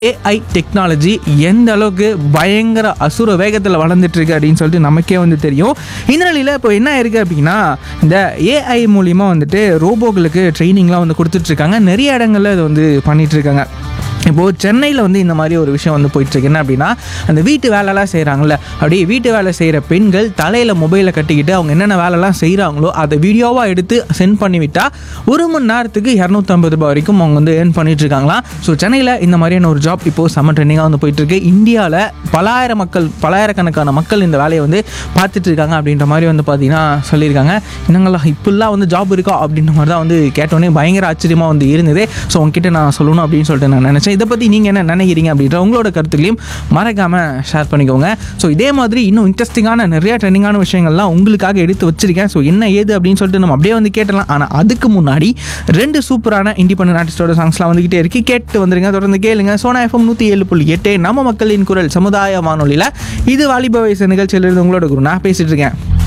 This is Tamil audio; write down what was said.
ஏஐ டெக்னாலஜி எந்த அளவுக்கு பயங்கர அசுர வேகத்தில் வளர்ந்துட்டு இருக்கு அப்படின்னு சொல்லிட்டு நமக்கே வந்து தெரியும். இந்த நிலையில் இப்போ என்ன இருக்குது அப்படின்னா, இந்த ஏஐ மூலிமா வந்துட்டு ரோபோக்களுக்கு ட்ரைனிங்லாம் வந்து கொடுத்துட்ருக்காங்க. நிறைய இடங்களில் இது வந்து பண்ணிகிட்ருக்காங்க. இப்போது சென்னையில் வந்து இந்த மாதிரி ஒரு விஷயம் வந்து போயிட்டுருக்கு. என்ன அப்படின்னா, அந்த வீட்டு வேலைலாம் செய்கிறாங்கல்ல, அப்படியே வீட்டு வேலை செய்கிற பெண்கள் தலையில் மொபைலை கட்டிக்கிட்டு அவங்க என்னென்ன வேலைலாம் செய்கிறாங்களோ அதை வீடியோவாக எடுத்து சென்ட் பண்ணிவிட்டால் 1 மணி நேரத்துக்கு 250 ரூபாய் வரைக்கும் அவங்க வந்து ஏர்ன் பண்ணிகிட்ருக்காங்களாம். ஸோ சென்னையில் இந்த மாதிரியான ஒரு ஜாப் இப்போது செம்ம ட்ரெண்டிங்காக வந்து போயிட்டுருக்கு. இந்தியாவில் பலாயிரக்கணக்கான மக்கள் இந்த வேலையை வந்து பார்த்துட்டு இருக்காங்க அப்படின்ற மாதிரி வந்து பார்த்தீங்கன்னா சொல்லியிருக்காங்க. என்னங்களா இப்படிலாம் வந்து ஜாப் இருக்கா அப்படின்ற மாதிரி தான் வந்து கேட்டோன்னே பயங்கர ஆச்சரியமாக வந்து இருந்தது. ஸோ உங்ககிட்ட நான் சொல்லணும் அப்படின்னு சொல்லிட்டு நான் நினச்சேன். இதை பற்றி நீங்கள் என்ன நினைக்கிறீங்க அப்படின்ற உங்களோட கருத்துக்களையும் மறக்காமல் ஷேர் பண்ணிக்கோங்க. ஸோ இதே மாதிரி இன்னும் இன்ட்ரெஸ்டிங்கான நிறைய ட்ரெண்டிங்கான விஷயங்கள்லாம் உங்களுக்காக எடுத்து வச்சிருக்கேன். ஸோ என்ன ஏது அப்படின்னு சொல்லிட்டு நம்ம அப்படியே வந்து கேட்டலாம். ஆனால் அதுக்கு முன்னாடி 2 சூப்பரான இண்டிபெண்டன்ட் ஆர்டிஸ்டோட சாங்ஸ்லாம் வந்துகிட்டே இருக்கு. கேட்டு வந்துருங்க, தொடர்ந்து கேளுங்க. சோனா எஃப்எம் 107.8 நம்ம மக்களின் குரல் சமுதாய வானொலியில் இது வாலிப வயசு நிகழ்ச்சியிலிருந்து உங்களோட குரு நான் பேசிட்டு இருக்கேன்.